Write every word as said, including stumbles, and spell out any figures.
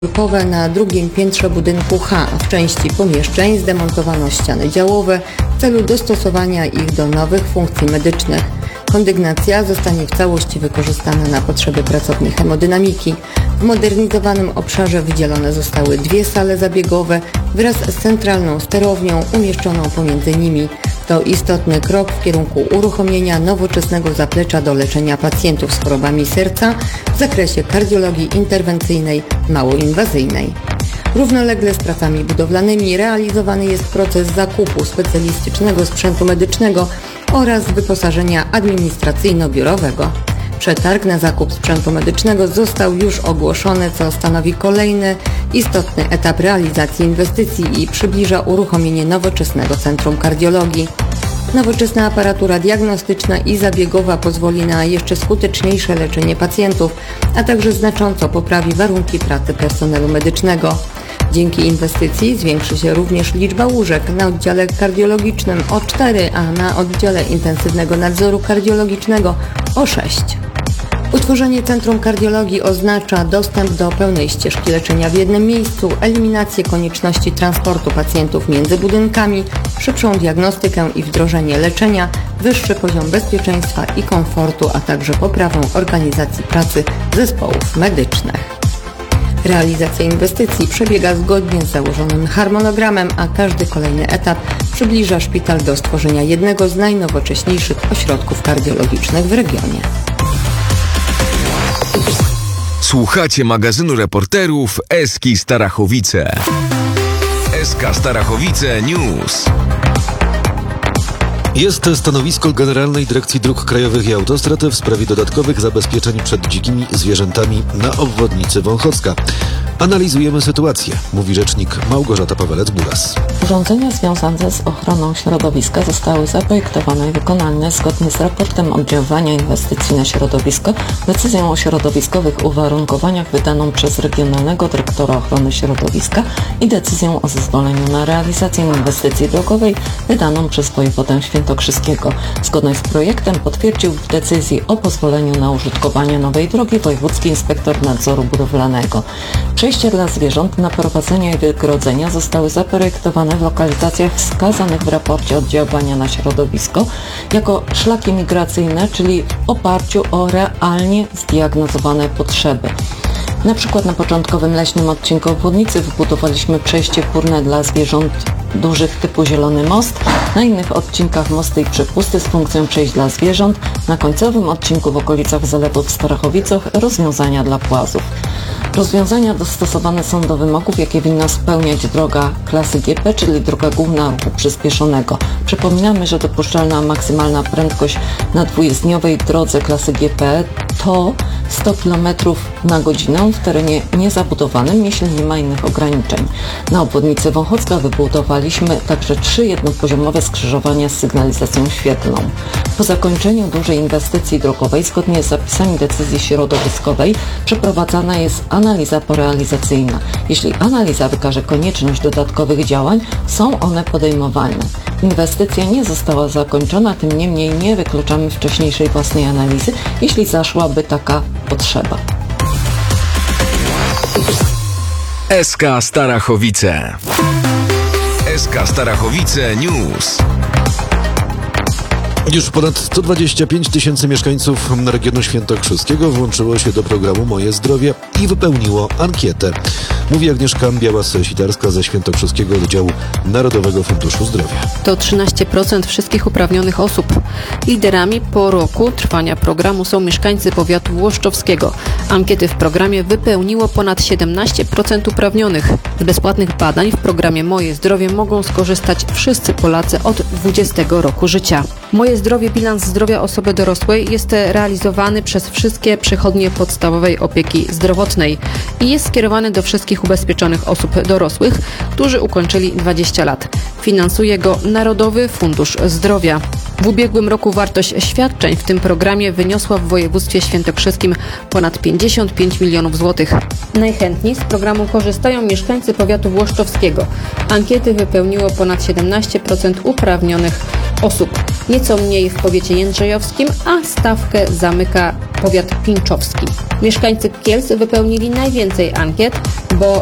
Biurkowe na drugim piętrze budynku H. W części pomieszczeń zdemontowano ściany działowe w celu dostosowania ich do nowych funkcji medycznych. Kondygnacja zostanie w całości wykorzystana na potrzeby pracowni hemodynamiki. W modernizowanym obszarze wydzielone zostały dwie sale zabiegowe wraz z centralną sterownią umieszczoną pomiędzy nimi. To istotny krok w kierunku uruchomienia nowoczesnego zaplecza do leczenia pacjentów z chorobami serca w zakresie kardiologii interwencyjnej małoinwazyjnej. Równolegle z pracami budowlanymi realizowany jest proces zakupu specjalistycznego sprzętu medycznego oraz wyposażenia administracyjno-biurowego. Przetarg na zakup sprzętu medycznego został już ogłoszony, co stanowi kolejny istotny etap realizacji inwestycji i przybliża uruchomienie nowoczesnego Centrum Kardiologii. Nowoczesna aparatura diagnostyczna i zabiegowa pozwoli na jeszcze skuteczniejsze leczenie pacjentów, a także znacząco poprawi warunki pracy personelu medycznego. Dzięki inwestycji zwiększy się również liczba łóżek na oddziale kardiologicznym o cztery, a na oddziale intensywnego nadzoru kardiologicznego o sześć. Utworzenie Centrum Kardiologii oznacza dostęp do pełnej ścieżki leczenia w jednym miejscu, eliminację konieczności transportu pacjentów między budynkami, szybszą diagnostykę i wdrożenie leczenia, wyższy poziom bezpieczeństwa i komfortu, a także poprawę organizacji pracy zespołów medycznych. Realizacja inwestycji przebiega zgodnie z założonym harmonogramem, a każdy kolejny etap przybliża szpital do stworzenia jednego z najnowocześniejszych ośrodków kardiologicznych w regionie. Słuchacie magazynu reporterów Eski Starachowice. Eska Starachowice News. Jest stanowisko Generalnej Dyrekcji Dróg Krajowych i Autostrad w sprawie dodatkowych zabezpieczeń przed dzikimi zwierzętami na obwodnicy Wąchocka. Analizujemy sytuację, mówi rzecznik Małgorzata Pawelec-Buras. Urządzenia związane z ochroną środowiska zostały zaprojektowane i wykonane zgodnie z raportem oddziaływania inwestycji na środowisko, decyzją o środowiskowych uwarunkowaniach wydaną przez Regionalnego Dyrektora Ochrony Środowiska i decyzją o zezwoleniu na realizację inwestycji drogowej wydaną przez wojewodę świętokrzyskiego. Zgodnie z projektem potwierdził w decyzji o pozwoleniu na użytkowanie nowej drogi wojewódzki inspektor nadzoru budowlanego. Przejścia dla zwierząt, naprowadzenia i wygrodzenia zostały zaprojektowane w lokalizacjach wskazanych w raporcie oddziaływania na środowisko jako szlaki migracyjne, czyli w oparciu o realnie zdiagnozowane potrzeby. Na przykład na początkowym leśnym odcinku obwodnicy wybudowaliśmy przejście górne dla zwierząt dużych typu Zielony Most, na innych odcinkach mosty i przepusty z funkcją przejść dla zwierząt, na końcowym odcinku w okolicach zalewu w Starachowicach rozwiązania dla płazów. Rozwiązania dostosowane są do wymogów, jakie winna spełniać droga klasy G P, czyli droga główna ruchu przyspieszonego. Przypominamy, że dopuszczalna maksymalna prędkość na dwujezdniowej drodze klasy G P to sto kilometrów na godzinę w terenie niezabudowanym, jeśli nie ma innych ograniczeń. Na obwodnicy Wąchocka wybudowaliśmy także trzy jednopoziomowe skrzyżowania z sygnalizacją świetlną. Po zakończeniu dużej inwestycji drogowej, zgodnie z zapisami decyzji środowiskowej, przeprowadzana jest analiza porealizacyjna. Jeśli analiza wykaże konieczność dodatkowych działań, są one podejmowane. Inwestycja nie została zakończona, tym niemniej nie wykluczamy wcześniejszej własnej analizy, jeśli zaszłaby taka potrzeba. Eska Starachowice. Eska Starachowice News. Już ponad sto dwadzieścia pięć tysięcy mieszkańców regionu świętokrzyskiego włączyło się do programu Moje Zdrowie i wypełniło ankietę. Mówi Agnieszka Białas-Sitarska ze Świętokrzyskiego Oddziału Narodowego Funduszu Zdrowia. To trzynaście procent wszystkich uprawnionych osób. Liderami po roku trwania programu są mieszkańcy powiatu włoszczowskiego. Ankiety w programie wypełniło ponad siedemnaście procent uprawnionych. Z bezpłatnych badań w programie Moje Zdrowie mogą skorzystać wszyscy Polacy od dwudziestego roku życia. Moje Zdrowie, bilans zdrowia osoby dorosłej jest realizowany przez wszystkie przychodnie podstawowej opieki zdrowotnej i jest skierowany do wszystkich ubezpieczonych osób dorosłych, którzy ukończyli dwadzieścia lat. Finansuje go Narodowy Fundusz Zdrowia. W ubiegłym roku wartość świadczeń w tym programie wyniosła w województwie świętokrzyskim ponad pięćdziesiąt pięć milionów złotych. Najchętniej z programu korzystają mieszkańcy powiatu włoszczowskiego. Ankiety wypełniło ponad siedemnaście procent uprawnionych osób. Nieco mniej w powiecie jędrzejowskim, a stawkę zamyka powiat pińczowski. Mieszkańcy Kielc wypełnili najwięcej ankiet, bo